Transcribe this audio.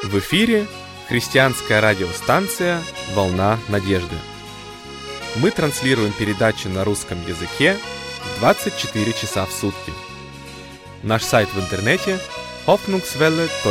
В эфире христианская радиостанция «Волна надежды». Мы транслируем передачи на русском языке 24 часа в сутки. Наш сайт в интернете hoffnungswelle.de.